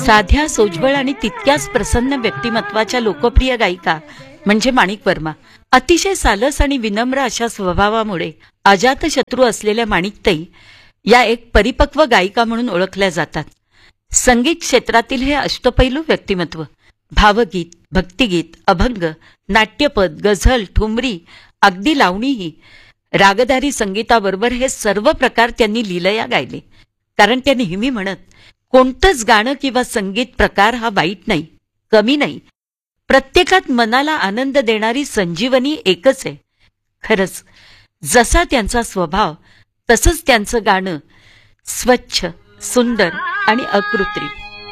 साध्या, सोज्वळ आणि तितक्याच प्रसन्न व्यक्तिमत्वाच्या लोकप्रिय गायिका म्हणजे माणिक वर्मा. अतिशय सालस आणि विनम्र अशा स्वभावामुळे अजातशत्रू असलेल्या माणिकताई या एक परिपक्व गायिका म्हणून ओळखल्या जातात. संगीत क्षेत्रातील हे अष्टपैलू व्यक्तिमत्व, भावगीत, भक्तिगीत, अभंग, नाट्यपद, गझल, ठुमरी, अगदी लावणीही, रागधारी संगीताबरोबर हे सर्व प्रकार त्यांनी लीलया गायले. कारण त्या नेहमी म्हणत, कोणतंच गाणं किंवा संगीत प्रकार हा वाईट नाही, कमी नाही. प्रत्येकात मनाला आनंद देणारी संजीवनी एकच आहे. खरंच जसा त्यांचा स्वभाव तसंच त्यांचं गाणं स्वच्छ, सुंदर आणि अकृत्रिम.